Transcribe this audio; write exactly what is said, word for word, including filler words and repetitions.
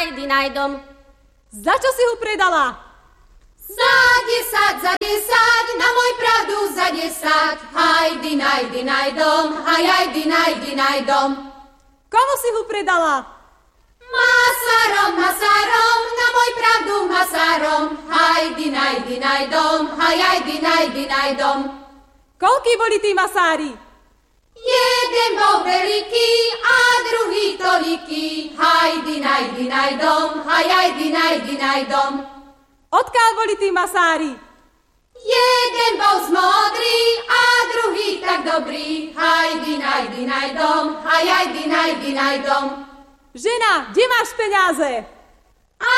dinaj, dinaj dom. Za čo si ho predala? Za desať, za desať, na môj pravdu za desať. Haj, dinaj, dinaj dom, haj, aj, dinaj, dinaj dom. Komu si ho predala? Masarom, masarom, na môj pravdu masarom. Haj, dinaj, dinaj dom, haj, aj, dinaj, dinaj dom. Koľký boli tí masári? Jeden bol veľký a druhý toliký. Haj, dinaj, dinaj dom, haj, aj, dinaj, dinaj dom. Odkiaľ boli tí masári? Jeden bol z modrý a druhý tak dobrý. Haj, dinaj, dinaj dom, haj, aj, dinaj, dinaj dom. Žena, kde máš peniaze?